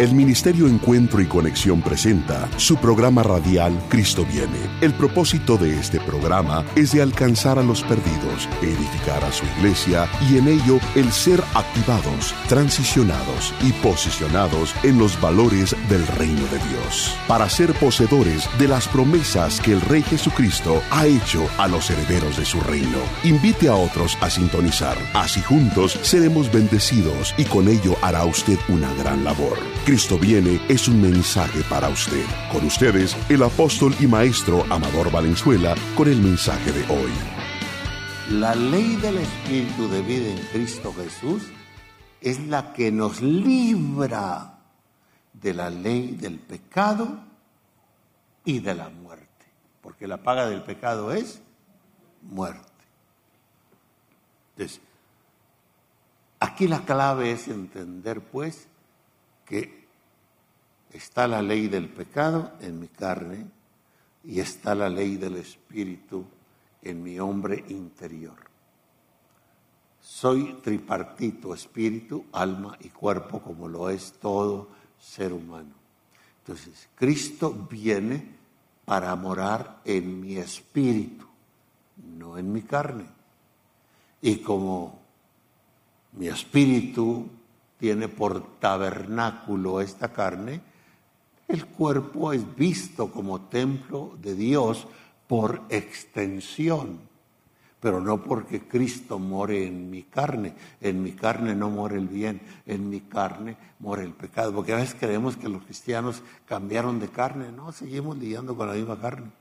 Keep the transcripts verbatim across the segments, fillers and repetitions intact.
El Ministerio Encuentro y Conexión presenta su programa radial Cristo Viene. El propósito de este programa es de alcanzar a los perdidos, edificar a su iglesia y en ello el ser activados, transicionados y posicionados en los valores del reino de Dios, para ser poseedores de las promesas que el Rey Jesucristo ha hecho a los herederos de su reino. Invite a otros a sintonizar. Así juntos seremos bendecidos y con ello hará usted una gran labor. Cristo Viene es un mensaje para usted. Con ustedes, el apóstol y maestro Amador Valenzuela, con el mensaje de hoy. La ley del Espíritu de vida en Cristo Jesús es la que nos libra de la ley del pecado y de la muerte. Porque la paga del pecado es muerte. Entonces, aquí la clave es entender, pues, que está la ley del pecado en mi carne y está la ley del Espíritu en mi hombre interior. Soy tripartito, espíritu, alma y cuerpo, como lo es todo ser humano. Entonces, Cristo viene para morar en mi espíritu, no en mi carne. Y como mi espíritu tiene por tabernáculo esta carne, el cuerpo es visto como templo de Dios por extensión, pero no porque Cristo more en mi carne. En mi carne no mora el bien, en mi carne mora el pecado. Porque a veces creemos que los cristianos cambiaron de carne. No, seguimos lidiando con la misma carne.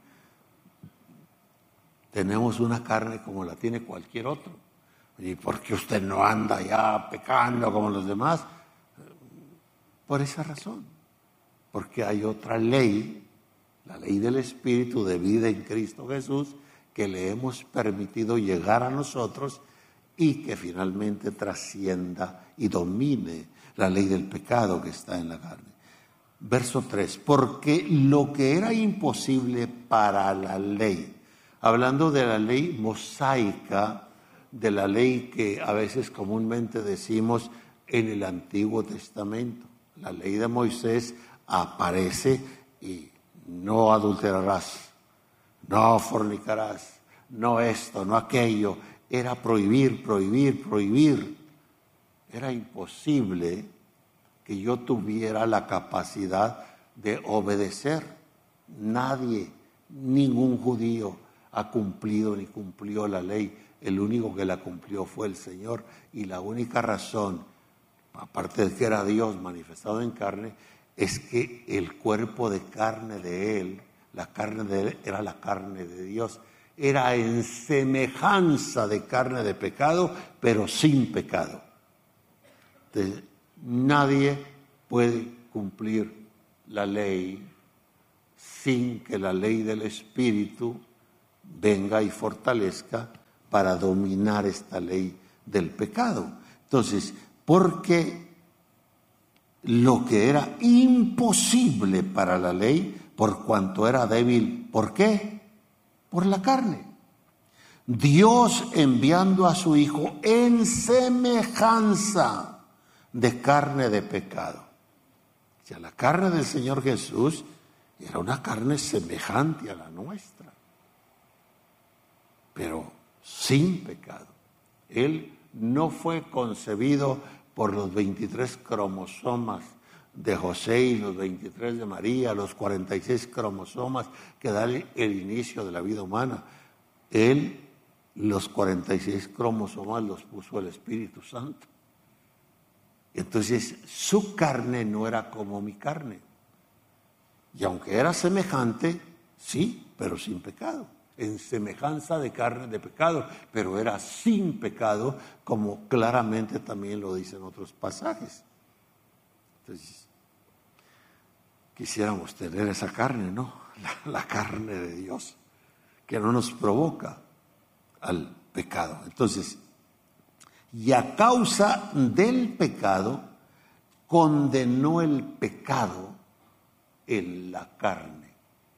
Tenemos una carne como la tiene cualquier otro. ¿Y por qué usted no anda ya pecando como los demás? Por esa razón. Porque hay otra ley, la ley del Espíritu de vida en Cristo Jesús, que le hemos permitido llegar a nosotros y que finalmente trascienda y domine la ley del pecado que está en la carne. Verso tres, porque lo que era imposible para la ley, hablando de la ley mosaica, de la ley que a veces comúnmente decimos en el Antiguo Testamento. La ley de Moisés aparece y no adulterarás, no fornicarás, no esto, no aquello. Era prohibir, prohibir, prohibir. Era imposible que yo tuviera la capacidad de obedecer. Nadie, ningún judío ha cumplido ni cumplió la ley. El único que la cumplió fue el Señor, y la única razón, aparte de que era Dios manifestado en carne, es que el cuerpo de carne de Él, la carne de Él era la carne de Dios, era en semejanza de carne de pecado, pero sin pecado. Entonces, nadie puede cumplir la ley sin que la ley del Espíritu venga y fortalezca para dominar esta ley del pecado. Entonces, porque lo que era imposible para la ley, por cuanto era débil, ¿por qué? Por la carne. Dios enviando a su Hijo en semejanza de carne de pecado. O sea, la carne del Señor Jesús era una carne semejante a la nuestra, pero sin pecado. Él no fue concebido por los veintitrés cromosomas de José y los veintitrés de María, los cuarenta y seis cromosomas que dan el inicio de la vida humana. Él, los cuarenta y seis cromosomas los puso el Espíritu Santo. Entonces, su carne no era como mi carne. Y aunque era semejante, sí, pero sin pecado. En semejanza de carne de pecado, pero era sin pecado, como claramente también lo dicen otros pasajes. Entonces, quisiéramos tener esa carne, ¿no? La, la carne de Dios, que no nos provoca al pecado. Entonces, y a causa del pecado, condenó el pecado en la carne.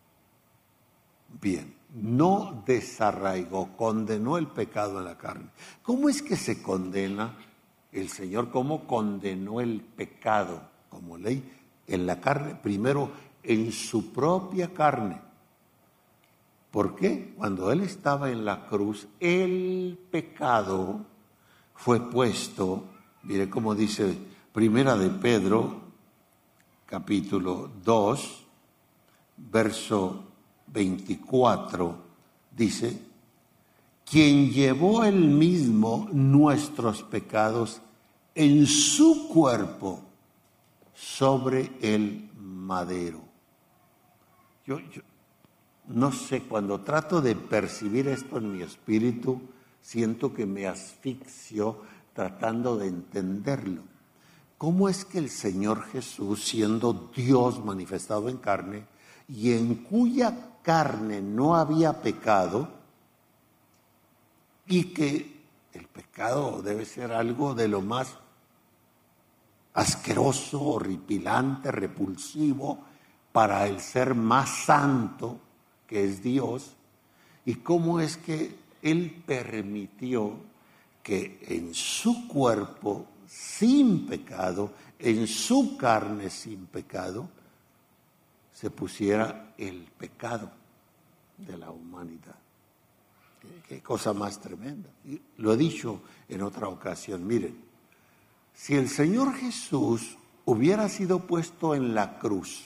Bien. No desarraigó, condenó el pecado en la carne. ¿Cómo es que se condena el Señor? ¿Cómo condenó el pecado como ley? en la carne, primero en su propia carne. ¿Por qué? Cuando Él estaba en la cruz, el pecado fue puesto, mire cómo dice Primera de Pedro, capítulo dos, verso veinticuatro, dice: quien llevó él mismo nuestros pecados en su cuerpo sobre el madero. Yo, yo no sé, cuando trato de percibir esto en mi espíritu, siento que me asfixio tratando de entenderlo. ¿Cómo es que el Señor Jesús, siendo Dios manifestado en carne, y en cuya carne no había pecado, y que el pecado debe ser algo de lo más asqueroso, horripilante, repulsivo para el ser más santo que es Dios, y cómo es que Él permitió que en su cuerpo sin pecado, en su carne sin pecado, se pusiera el pecado de la humanidad? Qué, qué cosa más tremenda. Y lo he dicho en otra ocasión, miren, si el Señor Jesús hubiera sido puesto en la cruz,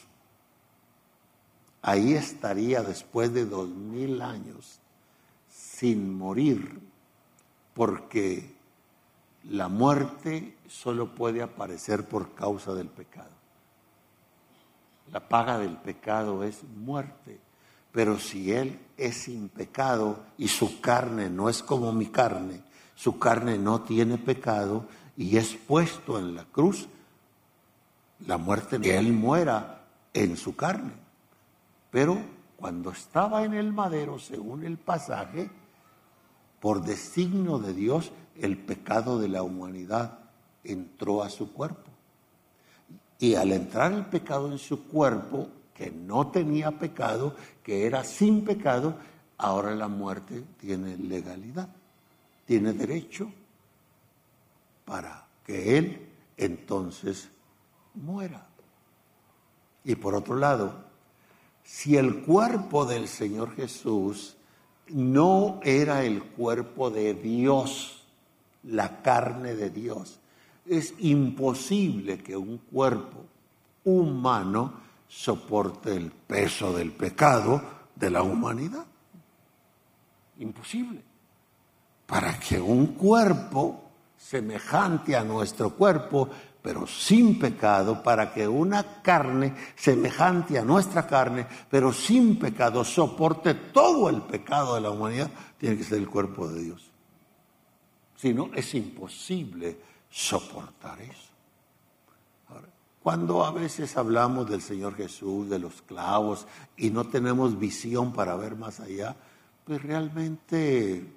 ahí estaría después de dos mil años sin morir, porque la muerte solo puede aparecer por causa del pecado. La paga del pecado es muerte, pero si Él es sin pecado y su carne no es como mi carne, su carne no tiene pecado y es puesto en la cruz, la muerte, que Él muera en su carne. Pero cuando estaba en el madero, según el pasaje, por designio de Dios, el pecado de la humanidad entró a su cuerpo. Y al entrar el pecado en su cuerpo, que no tenía pecado, que era sin pecado, ahora la muerte tiene legalidad, tiene derecho para que Él entonces muera. Y por otro lado, si el cuerpo del Señor Jesús no era el cuerpo de Dios, la carne de Dios, es imposible que un cuerpo humano soporte el peso del pecado de la humanidad. Imposible. Para que un cuerpo semejante a nuestro cuerpo, pero sin pecado, para que una carne semejante a nuestra carne, pero sin pecado, soporte todo el pecado de la humanidad, tiene que ser el cuerpo de Dios. Si no, es imposible soportar eso. Ahora, cuando a veces hablamos del Señor Jesús, de los clavos, y no tenemos visión para ver más allá, pues realmente